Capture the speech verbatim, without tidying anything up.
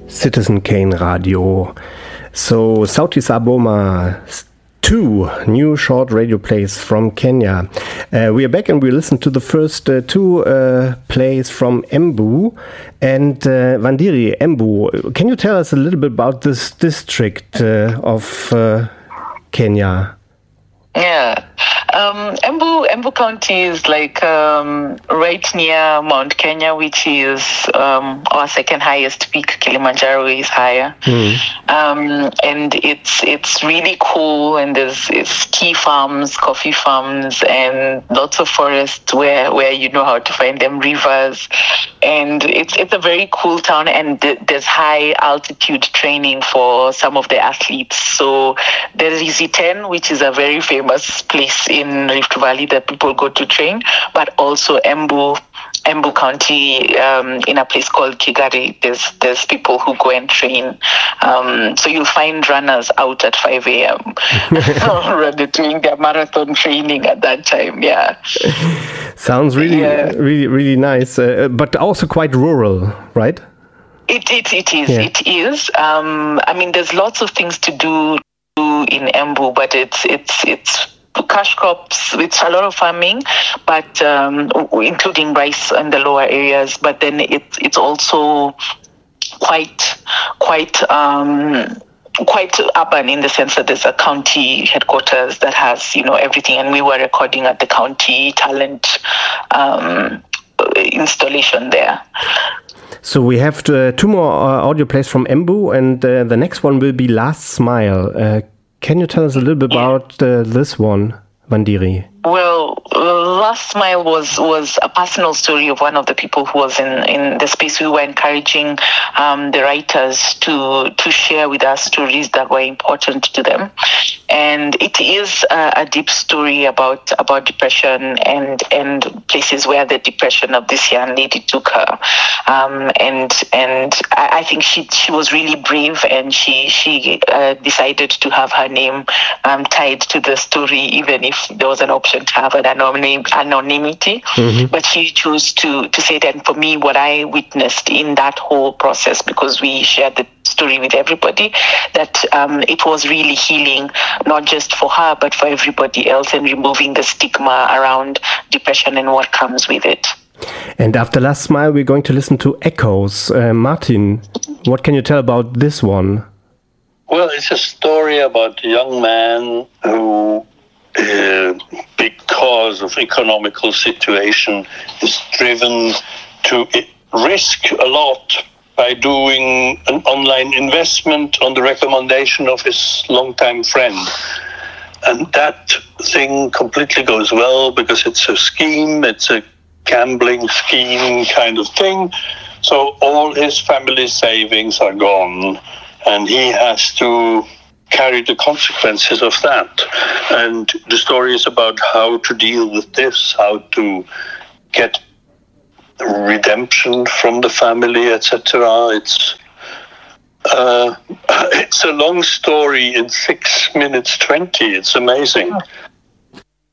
Citizen Kane Radio. So, Sauti Sol Boma, two new short radio plays from Kenya. Uh, we are back and we listen to the first uh, two uh, plays from Embu. And uh, Wandiri, Embu, can you tell us a little bit about this district uh, of uh, Kenya? Yeah. Um, Embu, Embu County is like um, right near Mount Kenya, which is um, our second highest peak. Kilimanjaro is higher, mm. um, and it's it's really cool. And there's it's tea farms, coffee farms, and lots of forests where, where you know how to find them, rivers, and it's it's a very cool town. And th- there's high altitude training for some of the athletes. So there is Iten, which is a very famous place in in Rift Valley that people go to train, but also Embu, Embu County, um, in a place called Kigari, there's there's people who go and train. Um, so you'll find runners out at five a.m. doing their marathon training at that time. Yeah, sounds really, yeah. really, really nice, uh, but also quite rural, right? It it it is. Yeah. It is. Um, I mean, there's lots of things to do in Embu, but it's it's it's. cash crops, it's a lot of farming, but um, including rice in the lower areas. But then it's it's also quite quite um, quite urban in the sense that there's a county headquarters that has you know everything, and we were recording at the county talent um, installation there. So we have to, uh, two more uh, audio plays from Embu, and uh, the next one will be Last Smile. Uh, Can you tell us a little bit about uh, this one, Wandiri? Well, uh, Last Smile was, was a personal story of one of the people who was in, in the space. We were encouraging um, the writers to to share with us stories that were important to them. And it is a, a deep story about, about depression and, and places where the depression of this young lady took her. Um, and and I, I think she she was really brave, and she, she uh, decided to have her name um, tied to the story, even if there was an option to have an anonym, anonymity, mm-hmm. but she chose to to say that. For me, what I witnessed in that whole process, because we shared the story with everybody, that um, it was really healing, not just for her, but for everybody else, and removing the stigma around depression and what comes with it. And after Last Smile, we're going to listen to Echoes. Uh, Martin, what can you tell about this one? Well, it's a story about a young man who Uh, because of economical situation, is driven to risk a lot by doing an online investment on the recommendation of his longtime friend. And that thing completely goes well because it's a scheme, it's a gambling scheme kind of thing. So all his family savings are gone, and he has to carry the consequences of that. And the story is about how to deal with this, how to get redemption from the family, et cetera. It's uh, it's a long story in six minutes twenty. It's amazing.